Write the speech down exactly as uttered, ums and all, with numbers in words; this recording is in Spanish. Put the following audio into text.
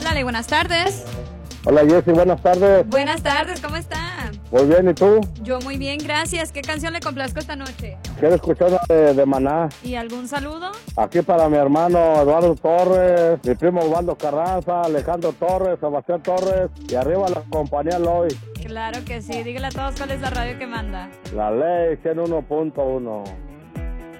Ándale, buenas tardes. Hola Jessy, buenas tardes. Buenas tardes, ¿cómo está? Muy bien, ¿y tú? Yo muy bien, gracias. ¿Qué canción le complazco esta noche? Quiero escuchar una de, de Maná. ¿Y algún saludo? Aquí para mi hermano Eduardo Torres, mi primo Osvaldo Carranza, Alejandro Torres, Sebastián Torres y arriba la compañía Loy. Claro que sí, dígale a todos cuál es la radio que manda. La Ley ciento uno punto uno.